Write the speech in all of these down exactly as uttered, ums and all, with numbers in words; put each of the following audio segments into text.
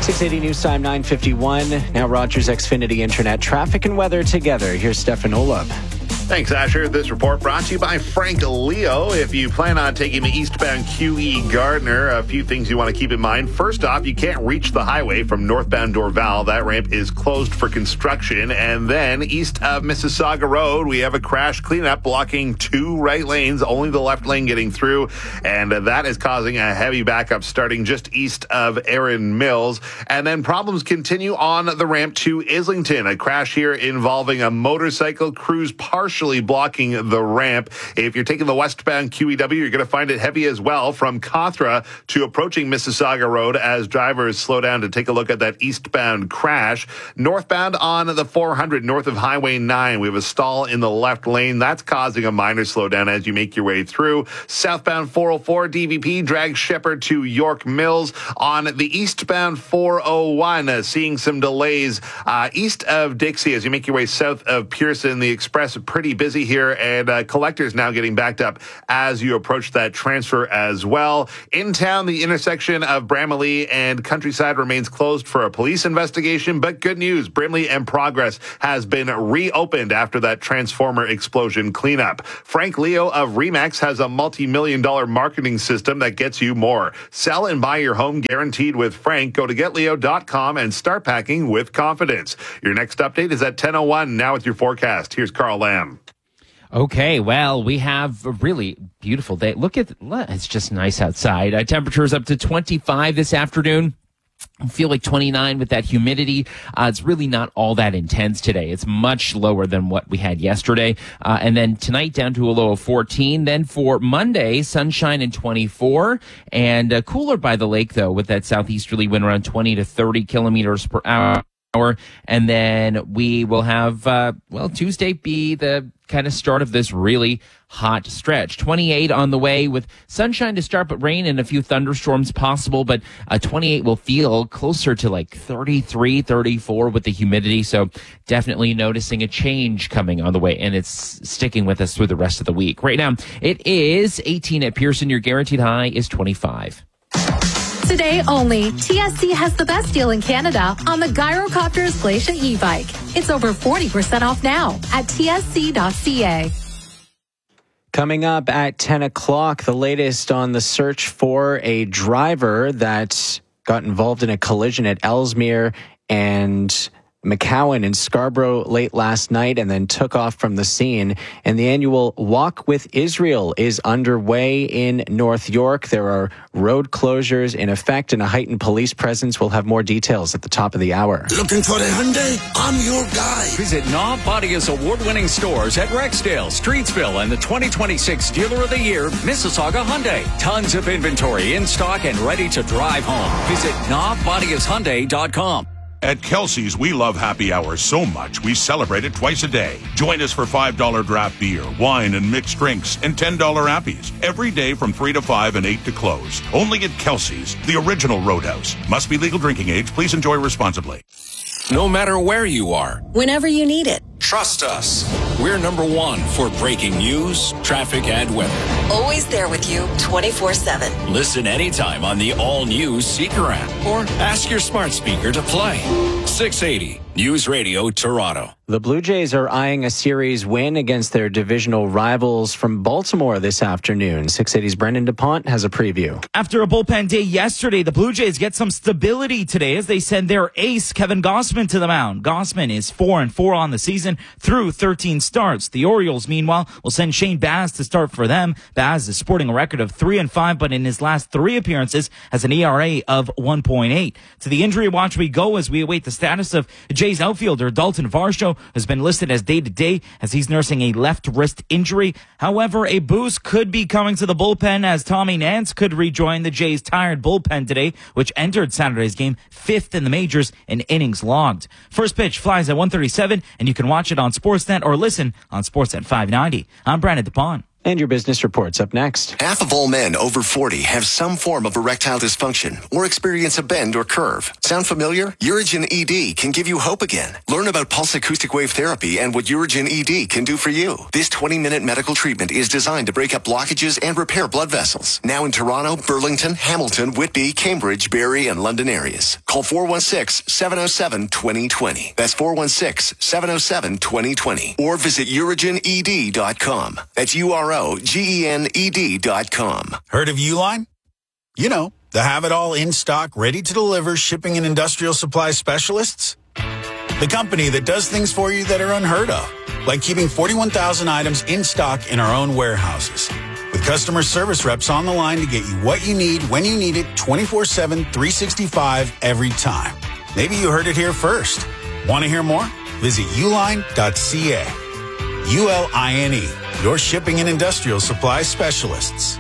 six eighty News Time, nine fifty-one. Now Rogers Xfinity Internet traffic and weather together. Here's Stefan Olub. Thanks, Asher. This report brought to you by Frank Leo. If you plan on taking the eastbound Q E Gardner, a few things you want to keep in mind. First off, you can't reach the highway from northbound Dorval. That ramp is closed for construction. And then east of Mississauga Road, we have a crash cleanup blocking two right lanes, only the left lane getting through. And that is causing a heavy backup starting just east of Erin Mills. And then problems continue on the ramp to Islington. A crash here involving a motorcycle cruise partially blocking the ramp. If you're taking the westbound Q E W, you're going to find it heavy as well from Cawthra to approaching Mississauga Road as drivers slow down to take a look at that eastbound crash. Northbound on the four hundred north of Highway nine, we have a stall in the left lane. That's causing a minor slowdown as you make your way through. Southbound four oh four D V P drags Shepherd to York Mills. On the eastbound four oh one, uh, seeing some delays uh, east of Dixie as you make your way south of Pearson. The express pretty busy here, and uh, collectors now getting backed up as you approach that transfer as well. In town, the intersection of Bramalea and Countryside remains closed for a police investigation, but good news, Brimley and Progress has been reopened after that transformer explosion cleanup. Frank Leo of Remax has a multi-million dollar marketing system that gets you more. Sell and buy your home guaranteed with Frank. Go to get leo dot com and start packing with confidence. Your next update is at ten oh one. Now with your forecast. Here's Carl Lamb. Okay, well, we have a really beautiful day. Look at, it's just nice outside. Uh, temperatures up to twenty-five this afternoon. I feel like twenty-nine with that humidity. Uh, it's really not all that intense today. It's much lower than what we had yesterday. Uh, and then tonight down to a low of fourteen. Then for Monday, sunshine and twenty-four. And uh, cooler by the lake, though, with that southeasterly wind around twenty to thirty kilometers per hour. And then we will have, uh, well, Tuesday be the kind of start of this really hot stretch. twenty-eight on the way with sunshine to start, but rain and a few thunderstorms possible. But uh, twenty-eight will feel closer to like thirty-three, thirty-four with the humidity. So definitely noticing a change coming on the way, and it's sticking with us through the rest of the week. Right now, it is eighteen at Pearson. Your guaranteed high is twenty-five. Today only, T S C has the best deal in Canada on the Gyrocopters Glacier e-bike. It's over forty percent off now at T S C dot C A. Coming up at ten o'clock, the latest on the search for a driver that got involved in a collision at Ellesmere and McCowan in Scarborough late last night and then took off from the scene. And the annual Walk with Israel is underway in North York. There are road closures in effect and a heightened police presence. We'll have more details at the top of the hour. Looking for a Hyundai? I'm your guy. Visit Knob Bodia's award-winning stores at Rexdale, Streetsville, and the twenty twenty-six Dealer of the Year, Mississauga Hyundai. Tons of inventory in stock and ready to drive home. Visit knob bodias hyundai dot com. At Kelsey's, we love happy hours so much, we celebrate it twice a day. Join us for five dollar draft beer, wine, and mixed drinks, and ten dollar appies. Every day from three to five and eight to close. Only at Kelsey's, the original Roadhouse. Must be legal drinking age. Please enjoy responsibly. No matter where you are, whenever you need it, trust us. We're number one for breaking news, traffic, and weather. Always there with you twenty-four seven. Listen anytime on the all-new Seeker app or ask your smart speaker to play. six eighty News Radio Toronto. The Blue Jays are eyeing a series win against their divisional rivals from Baltimore this afternoon. six eighty's Brendan DuPont has a preview. After a bullpen day yesterday, the Blue Jays get some stability today as they send their ace, Kevin Gausman, to the mound. Gausman is four and four on the season through thirteen starts. The Orioles, meanwhile, will send Shane Baz to start for them. Baz is sporting a record of three and five, but in his last three appearances has an E R A of one point eight. To the injury watch we go as we await the status of Jays outfielder Dalton Varsho, has been listed as day-to-day as he's nursing a left wrist injury. However, a boost could be coming to the bullpen as Tommy Nance could rejoin the Jays' tired bullpen today, which entered Saturday's game fifth in the majors in innings logged. First pitch flies at one thirty-seven, and you can watch it on Sportsnet or listen on Sportsnet five ninety. I'm Brandon DuPont. And your business report's up next. Half of all men over forty have some form of erectile dysfunction or experience a bend or curve. Sound familiar? Urigen E D can give you hope again. Learn about pulse acoustic wave therapy and what Urigen E D can do for you. This twenty-minute medical treatment is designed to break up blockages and repair blood vessels. Now in Toronto, Burlington, Hamilton, Whitby, Cambridge, Barrie, and London areas. Call four one six, seven oh seven, two oh two oh. That's four one six, seven oh seven, two oh two oh. Or visit urigen e d dot com. That's U R O G E N E D dot com. Heard of Uline? You know, the have-it-all in-stock, ready-to-deliver shipping and industrial supply specialists? The company that does things for you that are unheard of, like keeping forty-one thousand items in stock in our own warehouses. With customer service reps on the line to get you what you need, when you need it, twenty-four seven, three sixty-five, every time. Maybe you heard it here first. Want to hear more? Visit uline dot c a. U L I N E, your shipping and industrial supply specialists.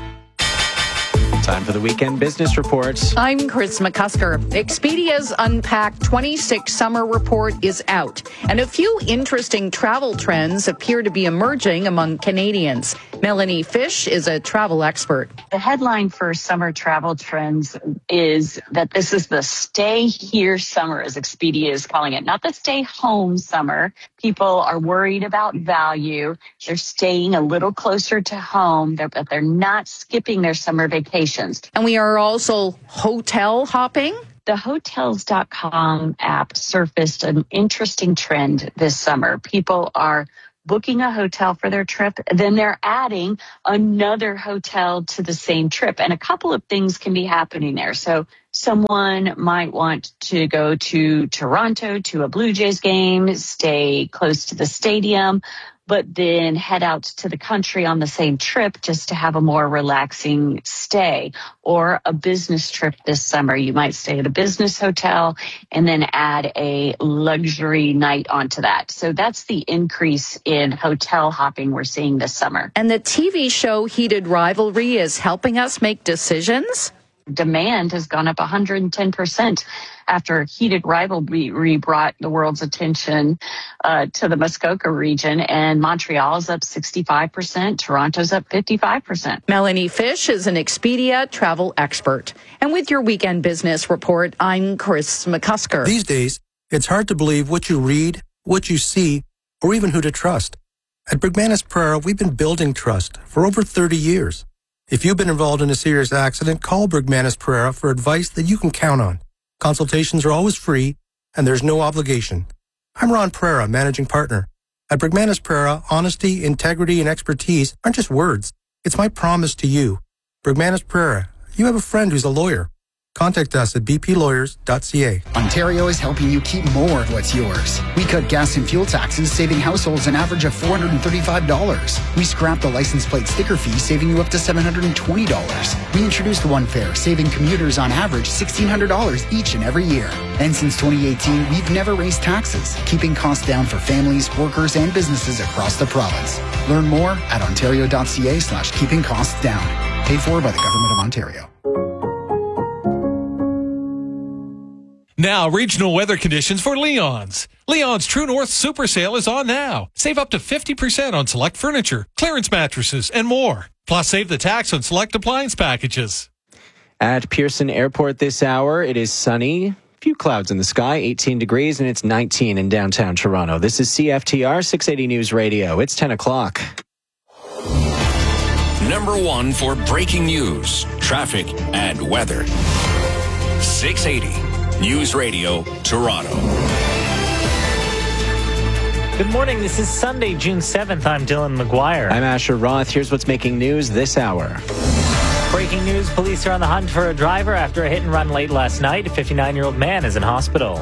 Time for the weekend business reports. I'm Chris McCusker. Expedia's Unpacked twenty-six summer report is out, and a few interesting travel trends appear to be emerging among Canadians. Melanie Fish is a travel expert. The headline for summer travel trends is that this is the stay here summer, as Expedia is calling it, not the stay home summer. People are worried about value. They're staying a little closer to home, but they're not skipping their summer vacations. And we are also hotel hopping. The Hotels dot com app surfaced an interesting trend this summer. People are booking a hotel for their trip, then they're adding another hotel to the same trip. And a couple of things can be happening there. So someone might want to go to Toronto to a Blue Jays game, stay close to the stadium, but then head out to the country on the same trip just to have a more relaxing stay. Or a business trip this summer. You might stay at a business hotel and then add a luxury night onto that. So that's the increase in hotel hopping we're seeing this summer. And the T V show Heated Rivalry is helping us make decisions? Demand has gone up one hundred ten percent after Heated Rivalry brought the world's attention uh, to the Muskoka region, and Montreal is up sixty-five percent, Toronto's up fifty-five percent. Melanie Fish is an Expedia travel expert. And with your weekend business report, I'm Chris McCusker. These days, it's hard to believe what you read, what you see, or even who to trust. At Bergmanis Prera, we've been building trust for over thirty years. If you've been involved in a serious accident, call Bergmanis Prera for advice that you can count on. Consultations are always free, and there's no obligation. I'm Ron Prera, managing partner. At Bergmanis Prera, honesty, integrity, and expertise aren't just words. It's my promise to you. Bergmanis Prera, you have a friend who's a lawyer. Contact us at b p lawyers dot c a. Ontario is helping you keep more of what's yours. We cut gas and fuel taxes, saving households an average of four hundred thirty-five dollars. We scrapped the license plate sticker fee, saving you up to seven hundred twenty dollars. We introduced One Fare, saving commuters on average sixteen hundred dollars each and every year. And since twenty eighteen, we've never raised taxes, keeping costs down for families, workers, and businesses across the province. Learn more at ontario dot c a slash keeping costs down. Paid for by the Government of Ontario. Now, regional weather conditions for Leon's. Leon's True North Super Sale is on now. Save up to fifty percent on select furniture, clearance mattresses, and more. Plus, save the tax on select appliance packages. At Pearson Airport this hour, it is sunny. Few clouds in the sky, eighteen degrees, and it's nineteen in downtown Toronto. This is C F T R six eighty News Radio. It's ten o'clock. Number one for breaking news, traffic, and weather. six eighty News Radio, Toronto. Good morning. This is Sunday, June seventh. I'm Dylan McGuire. I'm Asher Roth. Here's what's making news this hour. Breaking news, police are on the hunt for a driver after a hit and run late last night. A fifty-nine-year-old man is in hospital.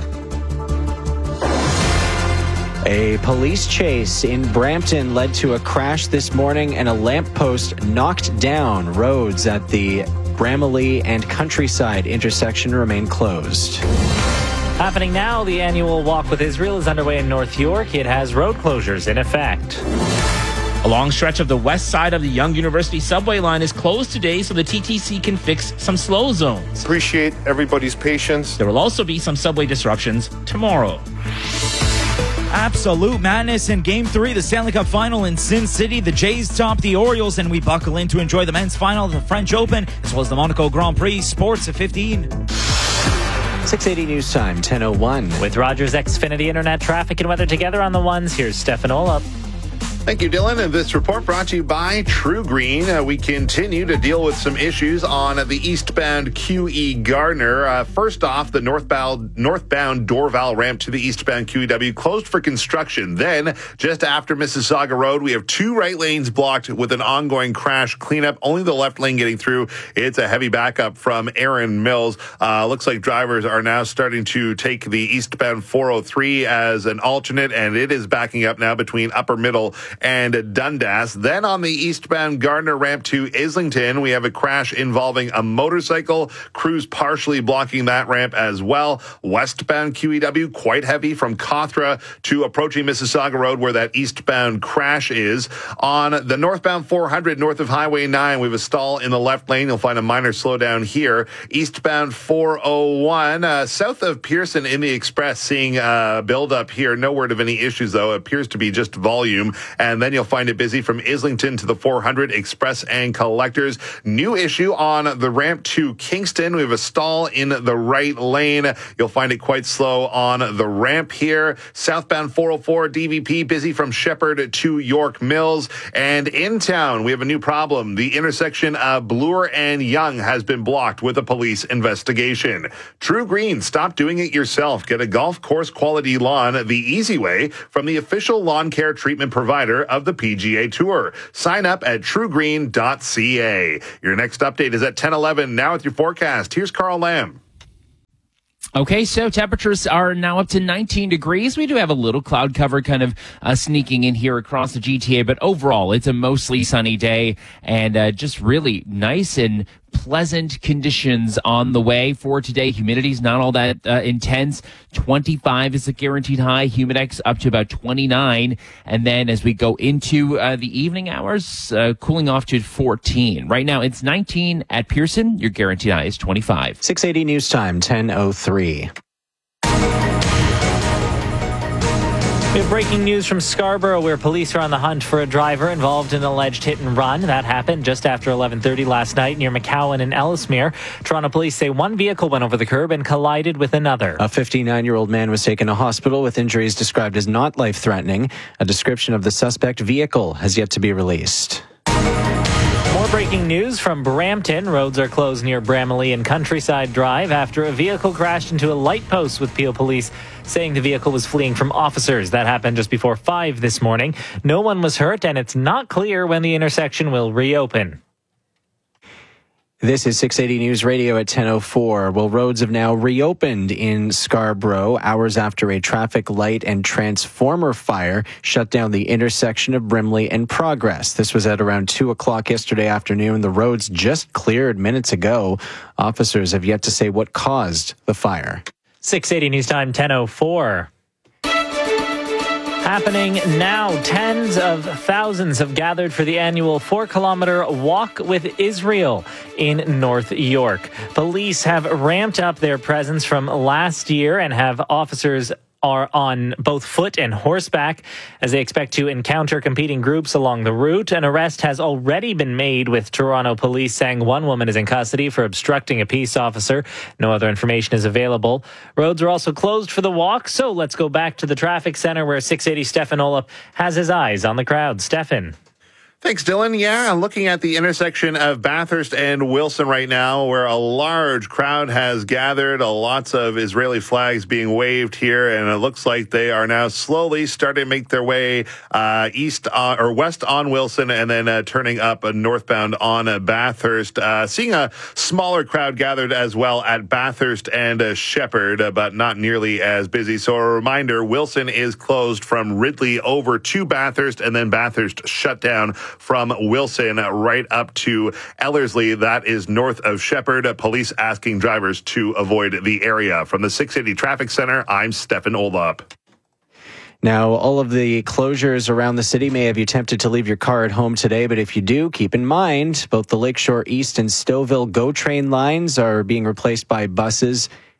A police chase in Brampton led to a crash this morning, and a lamppost knocked down. Roads at the Bramalea and Countryside intersection remain closed. Happening now, the annual Walk with Israel is underway in North York. It has road closures in effect. A long stretch of the west side of the Yonge University subway line is closed today so the T T C can fix some slow zones. Appreciate everybody's patience. There will also be some subway disruptions tomorrow. Absolute madness in Game three, the Stanley Cup Final in Sin City. The Jays top the Orioles, and we buckle in to enjoy the men's final of the French Open, as well as the Monaco Grand Prix. Sports at fifteen. six eighty News Time, ten oh one. With Rogers Xfinity Internet traffic and weather together on the ones, here's Stefan Olap. Thank you, Dylan. And this report brought to you by True Green. Uh, we continue to deal with some issues on the eastbound Q E Gardner. Uh, first off, the northbound northbound Dorval ramp to the eastbound Q E W closed for construction. Then, just after Mississauga Road, we have two right lanes blocked with an ongoing crash cleanup. Only the left lane getting through. It's a heavy backup from Aaron Mills. Uh, looks like drivers are now starting to take the eastbound four oh three as an alternate, and it is backing up now between Upper Middle and Dundas. Then on the eastbound Gardner ramp to Islington, we have a crash involving a motorcycle. Crews partially blocking that ramp as well. Westbound Q E W, quite heavy from Cawthra to approaching Mississauga Road, where that eastbound crash is. On the northbound four hundred north of Highway nine, we have a stall in the left lane. You'll find a minor slowdown here. Eastbound four oh one, uh, south of Pearson in the Express, seeing uh, build up here. No word of any issues, though. It appears to be just volume. And then you'll find it busy from Islington to the four hundred Express and Collectors. New issue on the ramp to Kingston. We have a stall in the right lane. You'll find it quite slow on the ramp here. Southbound four oh four D V P busy from Shepherd to York Mills. And in town, we have a new problem. The intersection of Bloor and Yonge has been blocked with a police investigation. True Green, stop doing it yourself. Get a golf course quality lawn the easy way from the official lawn care treatment provider of the P G A Tour. Sign up at true green dot c a. Your next update is at ten eleven. Now with your forecast, here's Carl Lamb. Okay, so temperatures are now up to nineteen degrees. We do have a little cloud cover kind of uh, sneaking in here across the G T A, but overall it's a mostly sunny day and uh, just really nice and pleasant conditions on the way for today. Humidity's not all that uh, intense. twenty-five is the guaranteed high. Humidex up to about twenty-nine. And then as we go into uh, the evening hours, uh, cooling off to fourteen. Right now it's nineteen at Pearson. Your guaranteed high is twenty-five. six eighty News Time, ten oh three. We have breaking news from Scarborough, where police are on the hunt for a driver involved in an alleged hit and run. That happened just after eleven thirty last night near McCowan and Ellesmere. Toronto police say one vehicle went over the curb and collided with another. A fifty-nine-year-old man was taken to hospital with injuries described as not life-threatening. A description of the suspect vehicle has yet to be released. More breaking news from Brampton. Roads are closed near Bramalea and Countryside Drive after a vehicle crashed into a light post, with Peel Police saying the vehicle was fleeing from officers. That happened just before five this morning. No one was hurt, and it's not clear when the intersection will reopen. This is six eighty News Radio at ten oh four. Well, roads have now reopened in Scarborough hours after a traffic light and transformer fire shut down the intersection of Brimley and Progress. This was at around two o'clock yesterday afternoon. The roads just cleared minutes ago. Officers have yet to say what caused the fire. six eighty News Time, ten oh four. Happening now, tens of thousands have gathered for the annual four-kilometer Walk with Israel in North York. Police have ramped up their presence from last year and have officers are on both foot and horseback as they expect to encounter competing groups along the route. An arrest has already been made, with Toronto police saying one woman is in custody for obstructing a peace officer. No other information is available. Roads are also closed for the walk, so let's go back to the traffic center where six eighty Stefan Olap has his eyes on the crowd. Stefan. Thanks, Dylan. Yeah, I'm looking at the intersection of Bathurst and Wilson right now, where a large crowd has gathered, uh, lots of Israeli flags being waved here, and it looks like they are now slowly starting to make their way uh, east on, or west on Wilson, and then uh, turning up uh, northbound on uh, Bathurst. Uh, seeing a smaller crowd gathered as well at Bathurst and uh, Shepherd, uh, but not nearly as busy. So a reminder, Wilson is closed from Ridley over to Bathurst, and then Bathurst shut down from Wilson right up to Ellerslie. That is north of Shepherd. Police asking drivers to avoid the area. From the six eighty Traffic Center, I'm Stefan Olap. Now, all of the closures around the city may have you tempted to leave your car at home today, but if you do, keep in mind, both the Lakeshore East and Stouffville GO train lines are being replaced by buses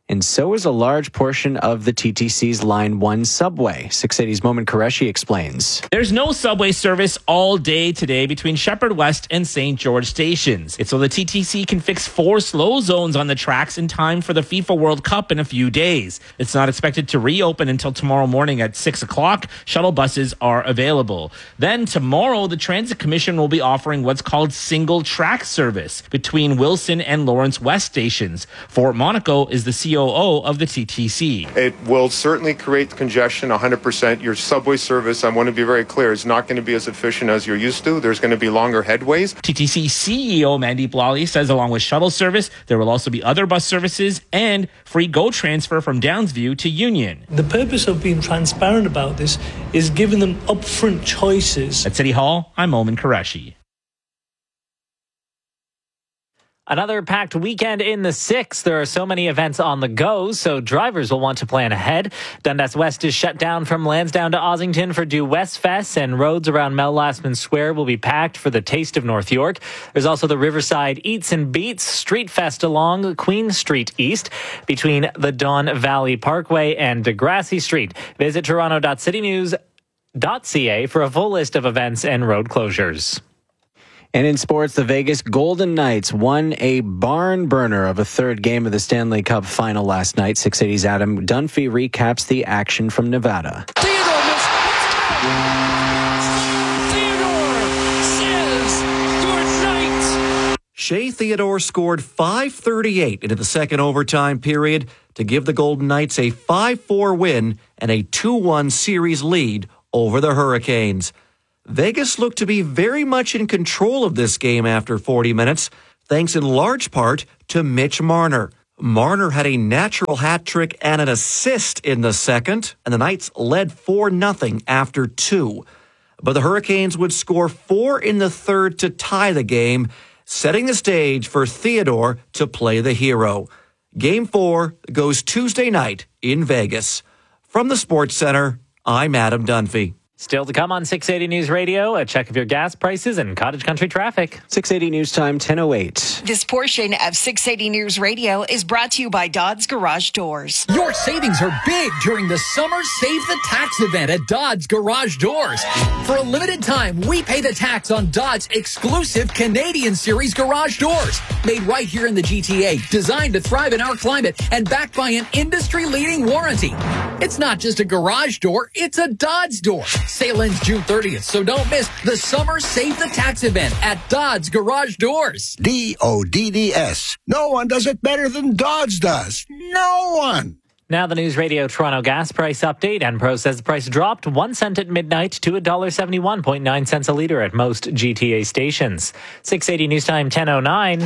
and so is a large portion of the T T C's Line one subway. six eighty's Momin Qureshi explains. There's no subway service all day today between Shepherd West and Saint George stations. It's so the T T C can fix four slow zones on the tracks in time for the FIFA World Cup in a few days. It's not expected to reopen until tomorrow morning at six o'clock. Shuttle buses are available. Then tomorrow, the Transit Commission will be offering what's called single track service between Wilson and Lawrence West stations. Fort Monaco is the C O O of the T T C. It will certainly create congestion one hundred percent. Your subway service, I want to be very clear, is not going to be as efficient as you're used to. There's going to be longer headways. T T C C E O Mandeep Lally says along with shuttle service, there will also be other bus services and free GO transfer from Downsview to Union. The purpose of being transparent about this is giving them upfront choices. At City Hall, I'm Momin Qureshi. Another packed weekend in the six. There are so many events on the go, so drivers will want to plan ahead. Dundas West is shut down from Lansdowne to Ossington for Due West Fest, and roads around Mel Lastman Square will be packed for the Taste of North York. There's also the Riverside Eats and Beats Street Fest along Queen Street East between the Don Valley Parkway and Degrassi Street. Visit toronto dot city news dot c a for a full list of events and road closures. And in sports, the Vegas Golden Knights won a barn burner of a third game of the Stanley Cup final last night. six eighty's Adam Dunphy recaps the action from Nevada. Theodore missed. Theodore says your Knights. Shea Theodore scored five thirty-eight into the second overtime period to give the Golden Knights a five four win and a two one series lead over the Hurricanes. Vegas looked to be very much in control of this game after forty minutes, thanks in large part to Mitch Marner. Marner had a natural hat trick and an assist in the second, and the Knights led four nothing after two. But the Hurricanes would score four in the third to tie the game, setting the stage for Theodore to play the hero. Game four goes Tuesday night in Vegas. From the Sports Center, I'm Adam Dunphy. Still to come on six eighty News Radio, a check of your gas prices and cottage country traffic. six eighty News Time, ten oh eight. This portion of six eighty News Radio is brought to you by Dodds Garage Doors. Your savings are big during the Summer Save the Tax event at Dodds Garage Doors. For a limited time, we pay the tax on Dodds' exclusive Canadian Series garage doors. Made right here in the G T A, designed to thrive in our climate, and backed by an industry-leading warranty. It's not just a garage door, it's a Dodds door. Sale ends June thirtieth, so don't miss the Summer Save the Tax event at Dodds Garage Doors. D O D D S. No one does it better than Dodds does. No one. Now the News Radio Toronto gas price update. Enpro says the price dropped one cent at midnight to one dollar seventy-one point nine cents a litre at most G T A stations. six eighty News Time, ten oh nine.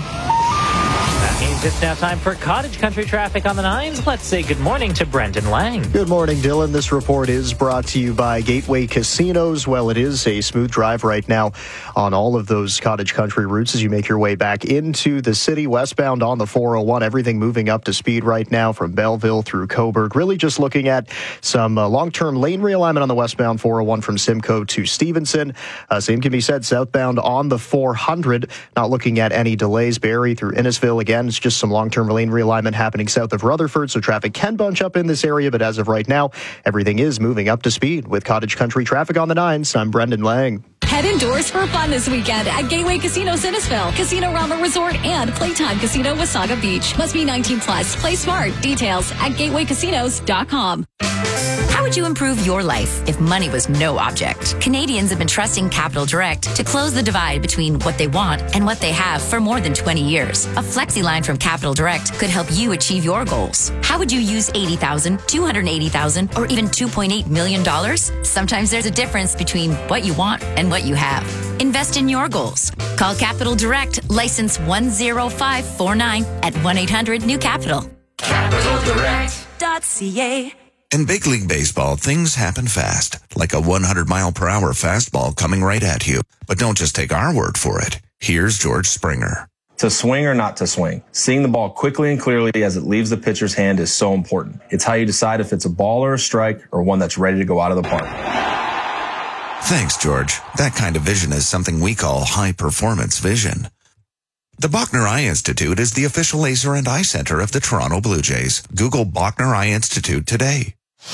That means it's now time for cottage country traffic on the nines. Let's say good morning to Brendan Lang. Good morning, Dylan. This report is brought to you by Gateway Casinos. Well, it is a smooth drive right now on all of those cottage country routes as you make your way back into the city, westbound on the four oh one. Everything moving up to speed right now from Belleville through Cobourg. Really just looking at some uh, long-term lane realignment on the westbound four oh one from Simcoe to Stevenson. Uh, same can be said southbound on the four hundred. Not looking at any delays. Barrie through Innisfil. Again, it's just some long-term lane realignment happening south of Rutherford, so traffic can bunch up in this area, but as of right now, everything is moving up to speed. With cottage country traffic on the nines, I'm Brendan Lang. Head indoors for fun this weekend at Gateway Casino Innisfil, Casino Rama Resort, and Playtime Casino Wasaga Beach. Must be nineteen plus. Play smart. Details at gateway casinos dot com. How would you improve your life if money was no object? Canadians have been trusting Capital Direct to close the divide between what they want and what they have for more than twenty years. A flexi line from Capital Direct could help you achieve your goals. How would you use eighty thousand dollars, two hundred eighty thousand dollars, or even two point eight million dollars? Sometimes there's a difference between what you want and what you have. Invest in your goals. Call Capital Direct, license one zero five four nine at one eight hundred new capital. capital direct dot c a. In big league baseball, things happen fast, like a one hundred mile per hour fastball coming right at you. But don't just take our word for it. Here's George Springer. To swing or not to swing, seeing the ball quickly and clearly as it leaves the pitcher's hand is so important. It's how you decide if it's a ball or a strike or one that's ready to go out of the park. Thanks, George. That kind of vision is something we call high performance vision. The Bachner Eye Institute is the official laser and eye center of the Toronto Blue Jays. Google Bachner Eye Institute today.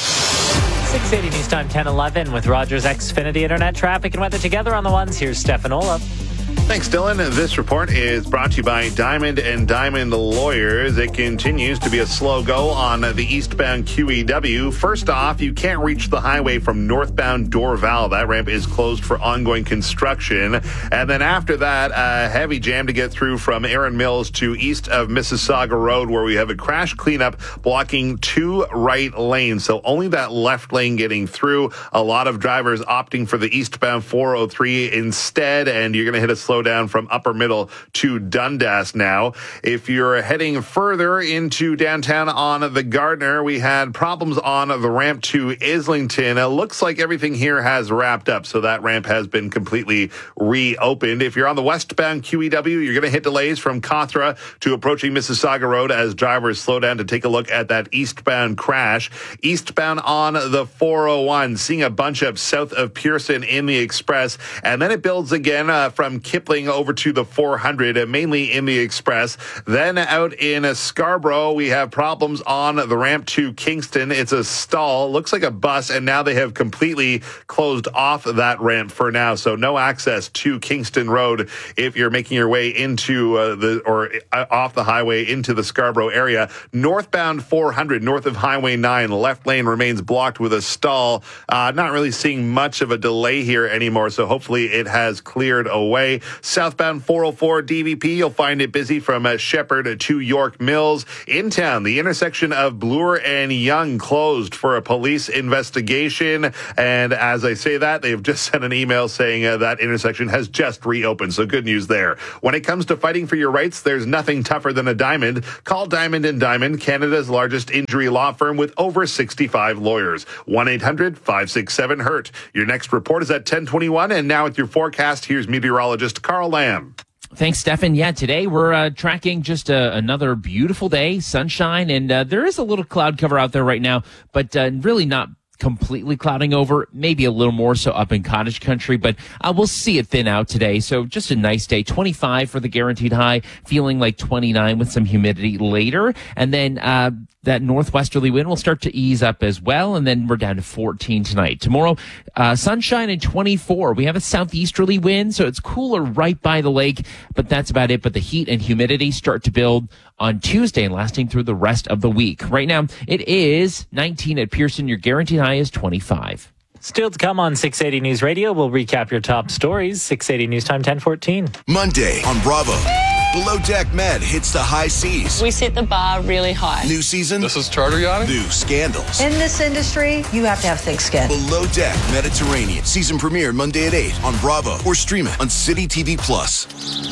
six eighty News Time ten eleven with Rogers Xfinity Internet traffic and weather together on the ones. Here's Stefan Olaf. Thanks, Dylan. This report is brought to you by Diamond and Diamond Lawyers. It continues to be a slow go on the eastbound Q E W. First off, you can't reach the highway from northbound Dorval. That ramp is closed for ongoing construction. And then after that, a heavy jam to get through from Erin Mills to east of Mississauga Road, where we have a crash cleanup blocking two right lanes. So only that left lane getting through. A lot of drivers opting for the eastbound four oh three instead, and you're going to hit a slow down from Upper Middle to Dundas now. If you're heading further into downtown on the Gardner, we had problems on the ramp to Islington. It looks like everything here has wrapped up, so that ramp has been completely reopened. If you're on the westbound Q E W, you're going to hit delays from Cawthra to approaching Mississauga Road as drivers slow down to take a look at that eastbound crash. Eastbound on the four oh one, seeing a bunch up south of Pearson in the Express, and then it builds again uh, from Kipling over to the four hundred, uh, mainly in the Express. Then out in uh, Scarborough, we have problems on the ramp to Kingston. It's a stall, looks like a bus, and now they have completely closed off that ramp for now. So no access to Kingston Road if you're making your way into uh, the or uh, off the highway into the Scarborough area. Northbound four hundred, north of Highway nine, left lane remains blocked with a stall. Uh, not really seeing much of a delay here anymore, so hopefully it has cleared away. Southbound four oh four D V P, you'll find it busy from uh, Shepherd to York Mills. In town, the intersection of Bloor and Yonge closed for a police investigation. And as I say that, they've just sent an email saying uh, that intersection has just reopened. So good news there. When it comes to fighting for your rights, there's nothing tougher than a diamond. Call Diamond and Diamond, Canada's largest injury law firm with over sixty-five lawyers. one eight hundred five six seven hurt. Your next report is at ten twenty-one. And now with your forecast, here's meteorologist Carl Lamb. Thanks, Stefan. Yeah, today we're uh, tracking just uh, another beautiful day, sunshine, and uh, there is a little cloud cover out there right now, but uh, really not completely clouding over, maybe a little more so up in cottage country, but uh, we'll see it thin out today. So just a nice day. twenty-five for the guaranteed high, feeling like twenty-nine with some humidity later. And then uh, that northwesterly wind will start to ease up as well. And then we're down to fourteen tonight. Tomorrow, uh, sunshine and twenty-four. We have a southeasterly wind, so it's cooler right by the lake, but that's about it. But the heat and humidity start to build on Tuesday and lasting through the rest of the week. Right now, it is nineteen at Pearson. Your guaranteed high is twenty-five. Still to come on six eighty News Radio. We'll recap your top stories. six eighty News Time ten fourteen. Monday on Bravo. Below Deck Med hits the high seas. We set the bar really high. New season. This is charter yachting. New scandals. In this industry, you have to have thick skin. Below Deck Mediterranean. Season premiere Monday at eight on Bravo or stream it on City T V Plus.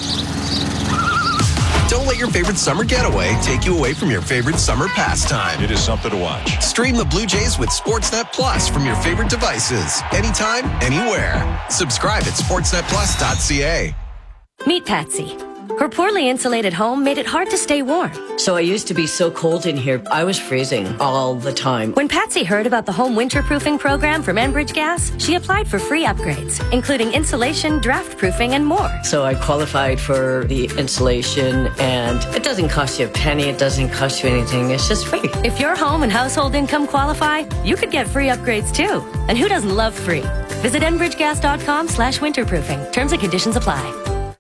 Don't let your favorite summer getaway take you away from your favorite summer pastime. It is something to watch. Stream the Blue Jays with Sportsnet Plus from your favorite devices. Anytime, anywhere. Subscribe at sportsnet plus dot c a. Meet Patsy. Her poorly insulated home made it hard to stay warm. So I used to be so cold in here, I was freezing all the time. When Patsy heard about the home winterproofing program from Enbridge Gas, she applied for free upgrades, including insulation, draft proofing, and more. So I qualified for the insulation, and it doesn't cost you a penny. It doesn't cost you anything. It's just free. If your home and household income qualify, you could get free upgrades too. And who doesn't love free? Visit enbridgegas.com slash winterproofing. Terms and conditions apply.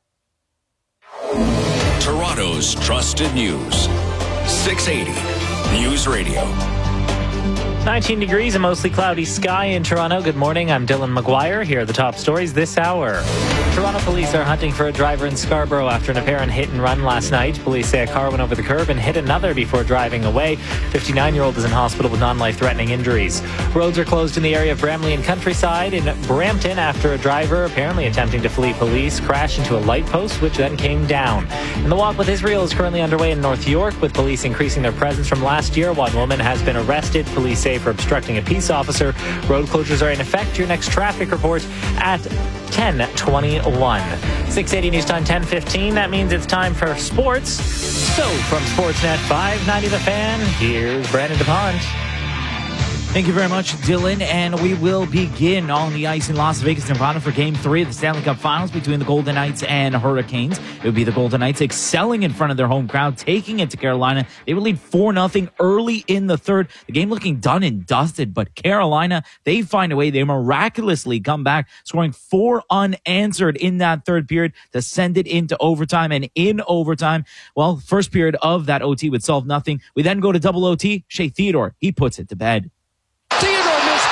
Toronto's trusted news. six eighty News Radio. nineteen degrees, a mostly cloudy sky in Toronto. Good morning. I'm Dylan McGuire. Here are the top stories this hour. Toronto police are hunting for a driver in Scarborough after an apparent hit and run last night. Police say a car went over the curb and hit another before driving away. fifty-nine-year-old is in hospital with non-life-threatening injuries. Roads are closed in the area of Bramley and Countryside in Brampton after a driver, apparently attempting to flee police, crashed into a light post, which then came down. And the Walk with Israel is currently underway in North York, with police increasing their presence from last year. One woman has been arrested. Police say for obstructing a peace officer. Road closures are in effect. Your next traffic report at ten twenty-one. six eighty News Time ten fifteen. That means it's time for sports. So from Sportsnet five ninety The Fan, here's Brandon DuPont. Thank you very much, Dylan. And we will begin on the ice in Las Vegas, Nevada for Game three of the Stanley Cup Finals between the Golden Knights and Hurricanes. It would be the Golden Knights excelling in front of their home crowd, taking it to Carolina. They would lead four nothing early in the third. The game looking done and dusted, but Carolina, they find a way. They miraculously come back, scoring four unanswered in that third period to send it into overtime. And in overtime, well, first period of that O T would solve nothing. We then go to double O T. Shea Theodore, he puts it to bed. Theodore missed.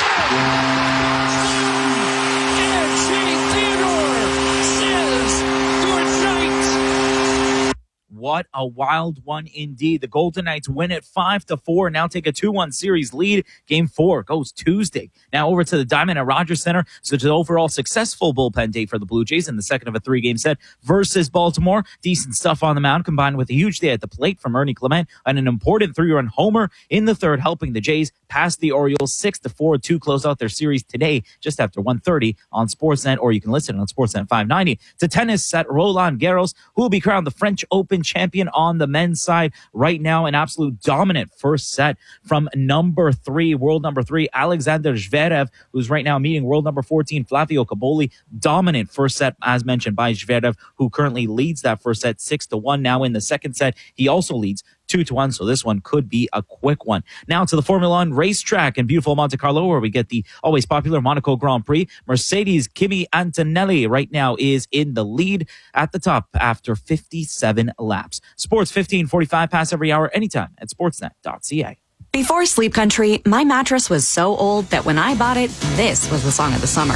And Shea Theodore says good night. What a wild one indeed. The Golden Knights win it five to four, now take a two one series lead. Game four goes Tuesday. Now over to the Diamond at Rogers Center. So it's an overall successful bullpen day for the Blue Jays in the second of a three-game set versus Baltimore. Decent stuff on the mound combined with a huge day at the plate from Ernie Clement and an important three-run homer in the third, helping the Jays pass the Orioles six to four to close out their series today just after one thirty on Sportsnet, or you can listen on Sportsnet five ninety. To tennis set, Roland Garros, who will be crowned the French Open champion on the men's side right now. An absolute dominant first set from number three, world number three, Alexander Zverev, who's right now meeting world number fourteen, Flavio Caboli. Dominant first set, as mentioned, by Zverev, who currently leads that first set six to one. Now in the second set, he also leads two to one, so this one could be a quick one. Now to the Formula One racetrack in beautiful Monte Carlo, where we get the always popular Monaco Grand Prix. Mercedes' Kimi Antonelli right now is in the lead at the top after fifty-seven laps. Sports fifteen forty-five, pass every hour, anytime at sportsnet dot c a. Before Sleep Country, my mattress was so old that when I bought it, this was the song of the summer.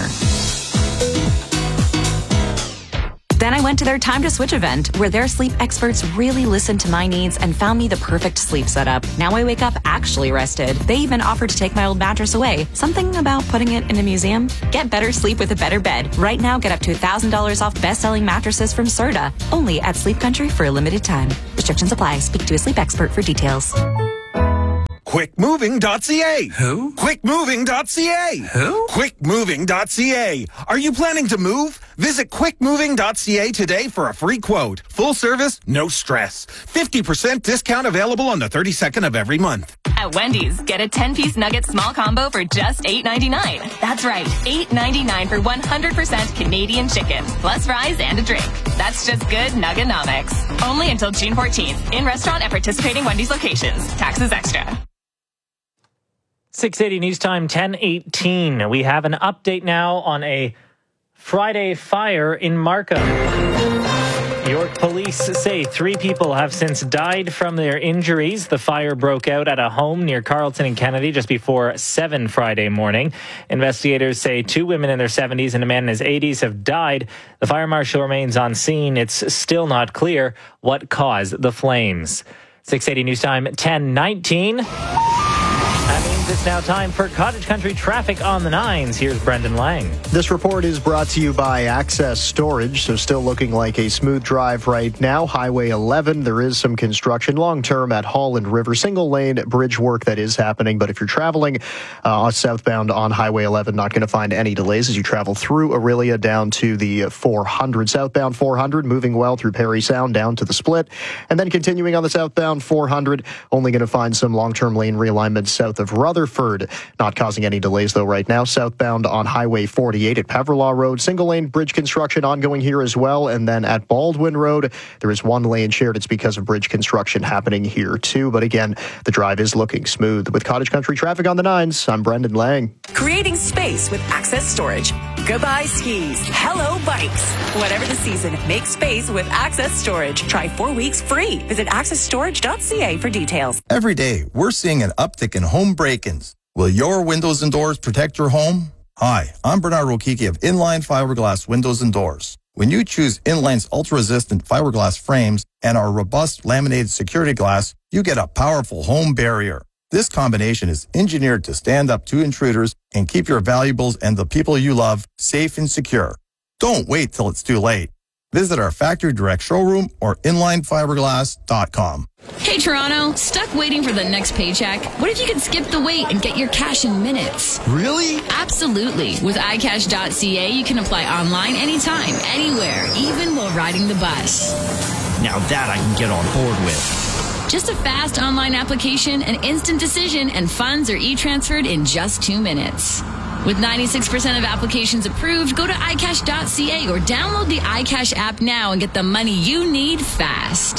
Then I went to their Time to Switch event, where their sleep experts really listened to my needs and found me the perfect sleep setup. Now I wake up actually rested. They even offered to take my old mattress away. Something about putting it in a museum? Get better sleep with a better bed. Right now, get up to one thousand dollars off best-selling mattresses from Serta. Only at Sleep Country for a limited time. Restrictions apply. Speak to a sleep expert for details. quick moving dot c a. Who? quick moving dot c a. Who? quick moving dot c a. Are you planning to move? Visit quick moving dot c a today for a free quote. Full service, no stress. fifty percent discount available on the thirty-second of every month. At Wendy's, get a ten-piece nugget small combo for just eight ninety-nine. That's right, eight ninety-nine for one hundred percent Canadian chicken, plus fries and a drink. That's just good Nuggenomics. Only until June fourteenth. In restaurant at participating Wendy's locations. Taxes extra. six eighty News Time, ten eighteen. We have an update now on a Friday fire in Markham. York police say three people have since died from their injuries. The fire broke out at a home near Carlton and Kennedy just before seven Friday morning. Investigators say two women in their seventies and a man in his eighties have died. The fire marshal remains on scene. It's still not clear what caused the flames. six eighty News Time, ten nineteen. That means it's now time for Cottage Country traffic on the nines. Here's Brendan Lang. This report is brought to you by Access Storage, so still looking like a smooth drive right now. Highway eleven, there is some construction long-term at Holland River. Single-lane bridge work that is happening, but if you're traveling uh, southbound on Highway eleven, not going to find any delays as you travel through Aurelia down to the four hundred. Southbound four hundred, moving well through Perry Sound down to the split, and then continuing on the southbound four hundred, only going to find some long-term lane realignments south of Rutherford. Not causing any delays, though, right now. Southbound on Highway forty-eight at Peverlaw Road. Single-lane bridge construction ongoing here as well. And then at Baldwin Road, there is one lane shared. It's because of bridge construction happening here, too. But again, the drive is looking smooth. With Cottage Country traffic on the nines, I'm Brendan Lang. Creating space with Access Storage. Goodbye skis. Hello bikes. Whatever the season, make space with Access Storage. Try four weeks free. Visit access storage dot c a for details. Every day, we're seeing an uptick in home break-ins. Will your windows and doors protect your home? Hi, I'm Bernard Rokiki of Inline Fiberglass Windows and Doors. When you choose Inline's ultra-resistant fiberglass frames and our robust laminated security glass, you get a powerful home barrier. This combination is engineered to stand up to intruders and keep your valuables and the people you love safe and secure. Don't wait till it's too late. Visit our factory direct showroom or inline fiberglass dot com. Hey Toronto, stuck waiting for the next paycheck? What if you could skip the wait and get your cash in minutes? Really? Absolutely. With i cash dot c a, you can apply online anytime, anywhere, even while riding the bus. Now that I can get on board with. Just a fast online application, an instant decision, and funds are e-transferred in just two minutes. With ninety-six percent of applications approved, go to i cash dot c a or download the iCash app now and get the money you need fast.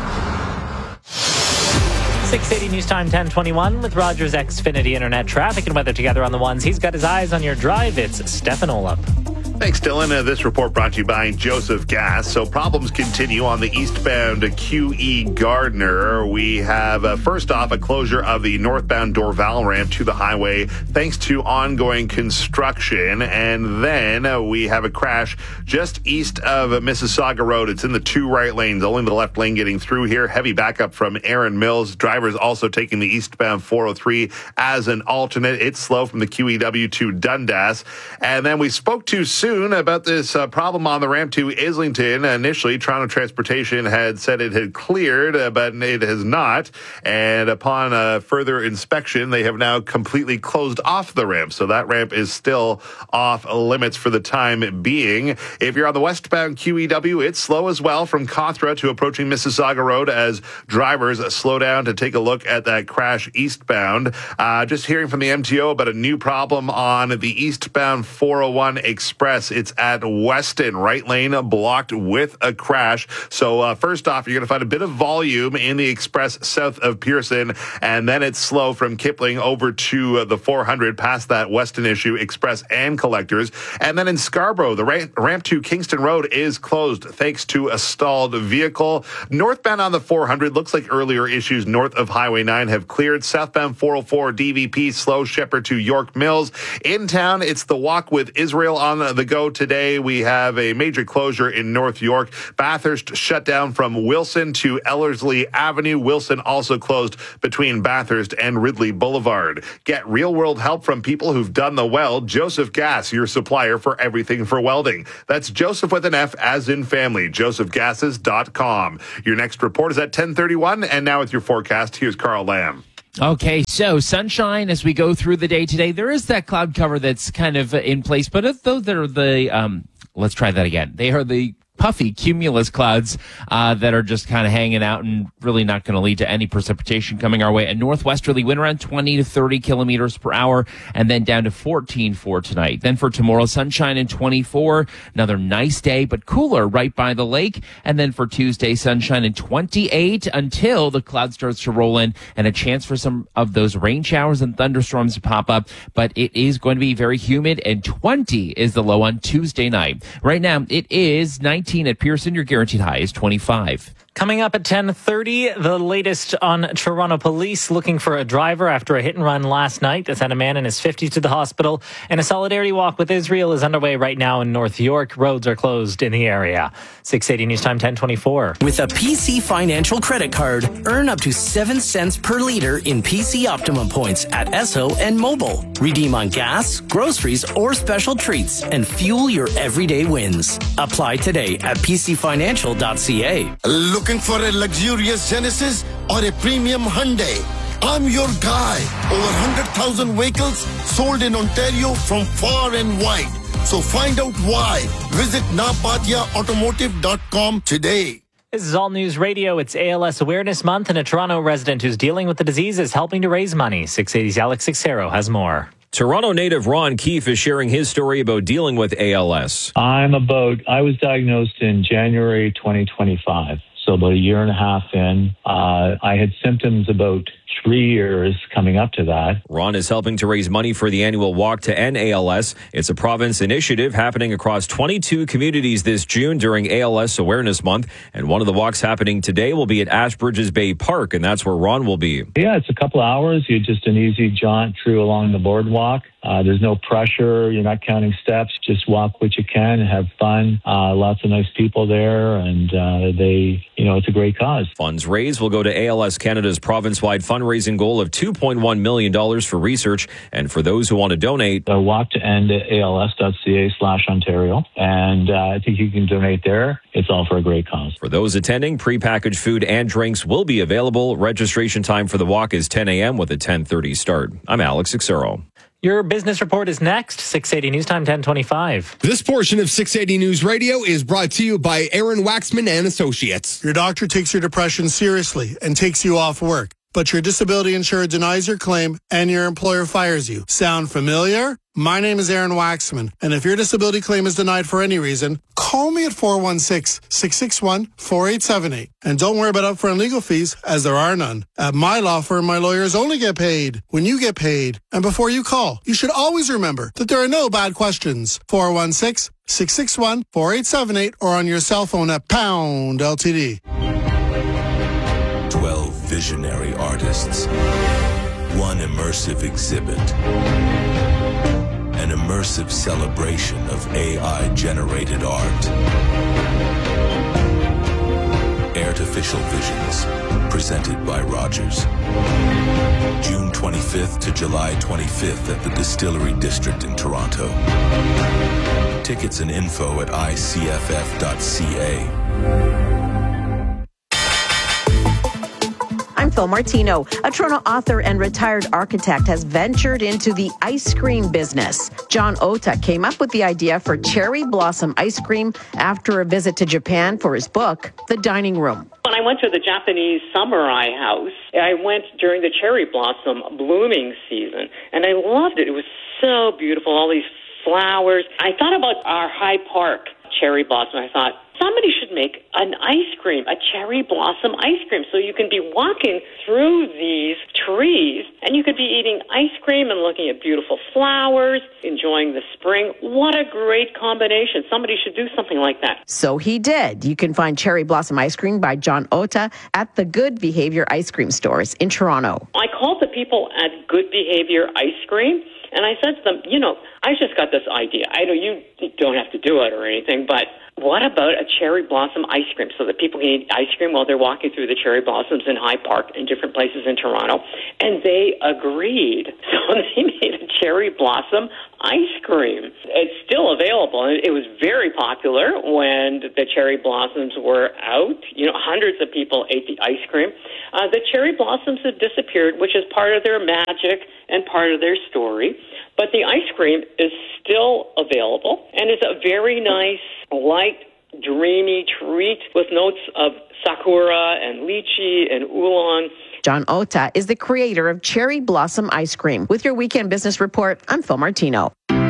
six eighty News Time ten twenty-one with Rogers Xfinity Internet traffic and weather together on the ones. He's got his eyes on your drive. It's Stefan Olaf. Thanks, Dylan. Uh, this report brought to you by Joseph Gas. So problems continue on the eastbound Q E Gardner. We have, uh, first off, a closure of the northbound Dorval ramp to the highway thanks to ongoing construction. And then uh, we have a crash just east of uh, Mississauga Road. It's in the two right lanes, only the left lane getting through here. Heavy backup from Aaron Mills. Drivers also taking the eastbound four oh three as an alternate. It's slow from the Q E W to Dundas. And then we spoke to soon about this uh, problem on the ramp to Islington. Initially, Toronto Transportation had said it had cleared, uh, but it has not. And upon uh, further inspection, they have now completely closed off the ramp. So that ramp is still off limits for the time being. If you're on the westbound Q E W, it's slow as well from Cawthra to approaching Mississauga Road as drivers slow down to take a look at that crash eastbound. Uh, just hearing from the M T O about a new problem on the eastbound four oh one Express. It's at Weston, right lane blocked with a crash. So uh, first off, you're going to find a bit of volume in the Express south of Pearson, and then it's slow from Kipling over to uh, the four hundred past that Weston issue, Express and Collectors. And then in Scarborough, the ramp, ramp to Kingston Road is closed thanks to a stalled vehicle. Northbound on the four hundred, looks like earlier issues north of Highway nine have cleared. Southbound four oh four D V P slow Shepherd to York Mills. In town, it's the walk with Israel on the go today. We have a major closure in North York. Bathurst shut down from Wilson to Ellerslie Avenue. Wilson also closed between Bathurst and Ridley Boulevard. Get real-world help from people who've done the weld. Joseph Gas, your supplier for everything for welding. That's Joseph with an F as in family. joseph gases dot com. Your next report is at ten thirty-one, and now with your forecast, here's Carl Lamb. Okay, so sunshine as we go through the day today. There is that cloud cover that's kind of in place, but if those are the, um, let's try that again. They are the puffy cumulus clouds uh, that are just kind of hanging out and really not going to lead to any precipitation coming our way. A northwesterly wind around twenty to thirty kilometers per hour, and then down to fourteen for tonight. Then for tomorrow, sunshine and twenty-four. Another nice day, but cooler right by the lake. And then for Tuesday, sunshine and twenty-eight until the cloud starts to roll in and a chance for some of those rain showers and thunderstorms to pop up. But it is going to be very humid, and twenty is the low on Tuesday night. Right now, it is nineteen at Pearson. Your guaranteed high is twenty-five. Coming up at ten thirty, the latest on Toronto police looking for a driver after a hit and run last night that sent a man in his fifties to the hospital. And a solidarity walk with Israel is underway right now in North York. Roads are closed in the area. six eighty News Time ten twenty-four. With a P C Financial credit card, earn up to seven cents per liter in P C Optimum points at Esso and Mobile. Redeem on gas, groceries, or special treats and fuel your everyday wins. Apply today at p c financial dot c a. Looking for a luxurious Genesis or a premium Hyundai? I'm your guy. Over one hundred thousand vehicles sold in Ontario from far and wide. So find out why. Visit napatia automotive dot com today. This is All News Radio. It's A L S Awareness Month, and a Toronto resident who's dealing with the disease is helping to raise money. six eighty's Alex Sixero has more. Toronto native Ron Keefe is sharing his story about dealing with A L S. I'm about, I was diagnosed in January twenty twenty-five. So about a year and a half in, uh, I had symptoms about three years coming up to that. Ron is helping to raise money for the annual Walk to End A L S. It's a province initiative happening across twenty-two communities this June during A L S Awareness Month. And one of the walks happening today will be at Ashbridges Bay Park, and that's where Ron will be. Yeah, it's a couple of hours. You're just an easy jaunt through along the boardwalk. Uh, there's no pressure. You're not counting steps. Just walk what you can and have fun. Uh, lots of nice people there, and uh, they, you know, it's a great cause. Funds raised will go to A L S Canada's province-wide fundraising goal of two point one million dollars for research. And for those who want to donate, uh, walk to end at A L S dot C A slash Ontario. And uh, I think you can donate there. It's all for a great cause. For those attending, prepackaged food and drinks will be available. Registration time for the walk is ten a.m. with a ten thirty start. I'm Alex Sixero. Your business report is next. six eighty News Time, ten twenty-five. This portion of six eighty News Radio is brought to you by Aaron Waxman and Associates. Your doctor takes your depression seriously and takes you off work, but your disability insurer denies your claim and your employer fires you. Sound familiar? My name is Aaron Waxman, and if your disability claim is denied for any reason, call me at four one six, six six one, four eight seven eight. And don't worry about upfront legal fees, as there are none. At my law firm, my lawyers only get paid when you get paid. And before you call, you should always remember that there are no bad questions. four one six, six six one, four eight seven eight or on your cell phone at pound L T D. twelve visionary artists. One immersive exhibit. An immersive celebration of A I-generated art. Artificial Visions, presented by Rogers. June twenty-fifth to July twenty-fifth at the Distillery District in Toronto. Tickets and info at I C F F dot C A. I'm Phil Martino. A Toronto author and retired architect has ventured into the ice cream business. John Ota came up with the idea for cherry blossom ice cream after a visit to Japan for his book, The Dining Room. When I went to the Japanese samurai house, I went during the cherry blossom blooming season, and I loved it. It was so beautiful, all these flowers. I thought about our High Park cherry blossom. I thought, somebody should make an ice cream, a cherry blossom ice cream, so you can be walking through these trees and you could be eating ice cream and looking at beautiful flowers, enjoying the spring. What a great combination. Somebody should do something like that. So he did. You can find cherry blossom ice cream by John Ota at the Good Behavior ice cream stores in Toronto. I called the people at Good Behavior Ice Cream, and I said to them, you know, I just got this idea. I know you don't have to do it or anything, but what about a cherry blossom ice cream so that people can eat ice cream while they're walking through the cherry blossoms in High Park and different places in Toronto? And they agreed. So they made a cherry blossom ice cream. It's still available. It was very popular when the cherry blossoms were out. You know, hundreds of people ate the ice cream. Uh, the cherry blossoms have disappeared, which is part of their magic and part of their story. But the ice cream is still available, and it's a very nice, light, dreamy treat with notes of sakura and lychee and oolong. John Ota is the creator of Cherry Blossom Ice Cream. With your Weekend Business Report, I'm Phil Martino.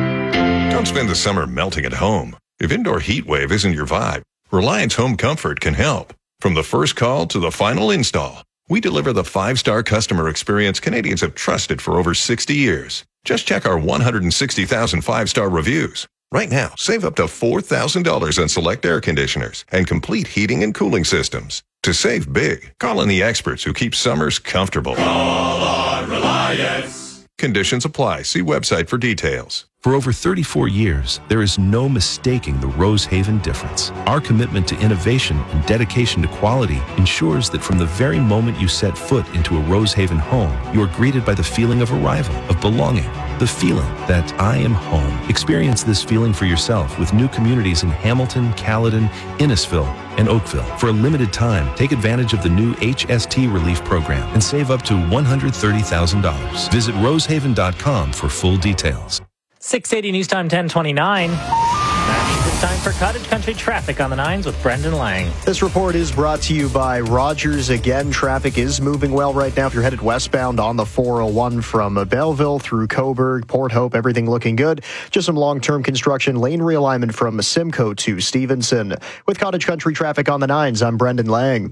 Don't spend the summer melting at home. If indoor heat wave isn't your vibe, Reliance Home Comfort can help. From the first call to the final install, we deliver the five-star customer experience Canadians have trusted for over sixty years. Just check our one hundred sixty thousand five-star reviews. Right now, save up to four thousand dollars on select air conditioners and complete heating and cooling systems. To save big, call in the experts who keep summers comfortable. Call on Reliance. Conditions apply. See website for details. For over thirty-four years, there is no mistaking the Rosehaven difference. Our commitment to innovation and dedication to quality ensures that from the very moment you set foot into a Rosehaven home, you are greeted by the feeling of arrival, of belonging, the feeling that I am home. Experience this feeling for yourself with new communities in Hamilton, Caledon, Innisfil, and Oakville. For a limited time, take advantage of the new H S T Relief Program and save up to one hundred thirty thousand dollars. Visit rosehaven dot com for full details. six eighty News Time, ten twenty-nine. That means it's time for Cottage Country Traffic on the Nines with Brendan Lang. This report is brought to you by Rogers. Again, traffic is moving well right now. If you're headed westbound on the four oh one from Belleville through Coburg, Port Hope, everything looking good. Just some long-term construction lane realignment from Simcoe to Stevenson. With Cottage Country Traffic on the Nines, I'm Brendan Lang.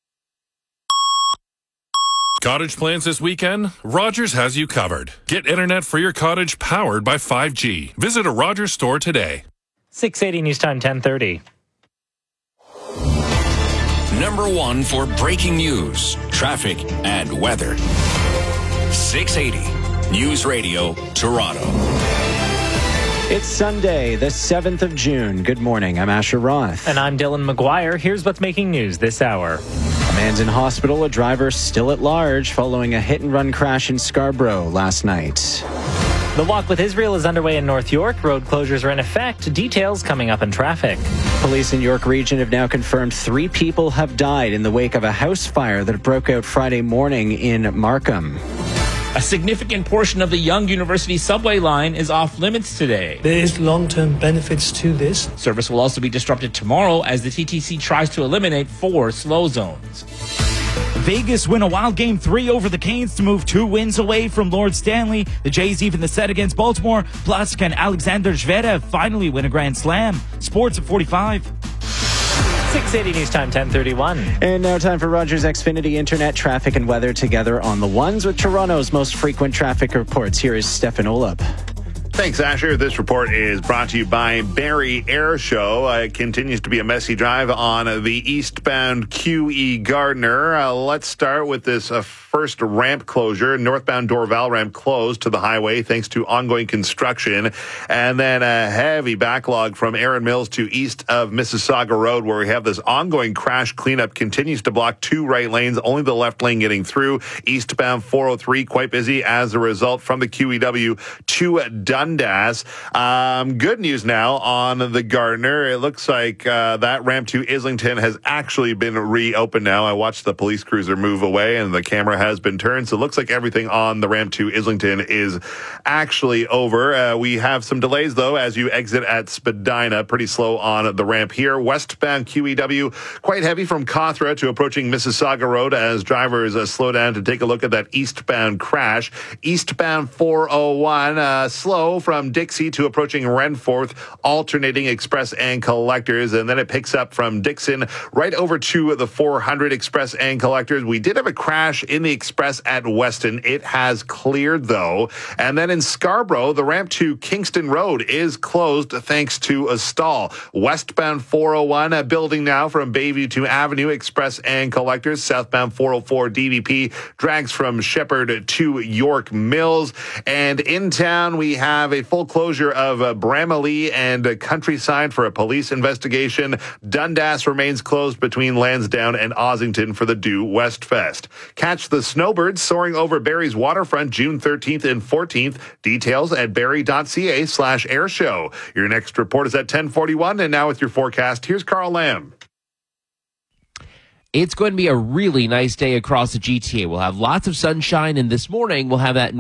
Cottage plans this weekend? Rogers has you covered. Get internet for your cottage powered by five G. Visit a Rogers store today. six eighty News Time, ten thirty. Number one for breaking news, traffic, and weather. six eighty News Radio, Toronto. It's Sunday, the seventh of June. Good morning. I'm Asher Roth. And I'm Dylan McGuire. Here's what's making news this hour. A man's in hospital, a driver still at large following a hit-and-run crash in Scarborough last night. The Walk with Israel is underway in North York. Road closures are in effect. Details coming up in traffic. Police in York Region have now confirmed three people have died in the wake of a house fire that broke out Friday morning in Markham. A significant portion of the Yonge University subway line is off limits today. There is long-term benefits to this. Service will also be disrupted tomorrow as the T T C tries to eliminate four slow zones. Vegas win a wild game three over the Canes to move two wins away from Lord Stanley. The Jays even the set against Baltimore. Plus, can Alexander Zverev finally win a Grand Slam? Sports at forty-five. six eighty News Time, ten thirty-one. And now time for Rogers Xfinity Internet traffic and weather together on the ones with Toronto's most frequent traffic reports. Here is Stefan Olap. Thanks, Asher. This report is brought to you by Barrie Air Show. Uh, it continues to be a messy drive on the eastbound Q E Gardiner. Uh, let's start with this uh, first ramp closure. Northbound Dorval ramp closed to the highway thanks to ongoing construction. And then a heavy backlog from Erin Mills to east of Mississauga Road, where we have this ongoing crash cleanup continues to block two right lanes, only the left lane getting through. Eastbound four oh three quite busy as a result from the Q E W to Dundas. Um, good news now on the Gardiner. It looks like uh, that ramp to Islington has actually been reopened now. I watched the police cruiser move away and the camera has been turned. So it looks like everything on the ramp to Islington is actually over. Uh, we have some delays, though, as you exit at Spadina. Pretty slow on the ramp here. Westbound Q E W, quite heavy from Cawthra to approaching Mississauga Road as drivers uh, slow down to take a look at that eastbound crash. Eastbound four oh one, uh, slow from Dixie to approaching Renforth, alternating express and collectors, and then it picks up from Dixon right over to the four hundred express and collectors. We did have a crash in the express at Weston. It has cleared, though. And then in Scarborough, the ramp to Kingston Road is closed thanks to a stall. Westbound four oh one, a building now from Bayview to Avenue, express and collectors. Southbound four oh four D V P drags from Shepherd to York Mills. And in town, we have a full closure of uh, Bramalea and uh, Countryside for a police investigation. Dundas remains closed between Lansdowne and Ossington for the Due West Fest. Catch the snowbirds soaring over Barrie's waterfront June thirteenth and fourteenth. Details at barrie.ca slash air show. Your next report is at ten forty-one, and now with your forecast, here's Carl Lamb. It's going to be a really nice day across the G T A. We'll have lots of sunshine, and this morning we'll have that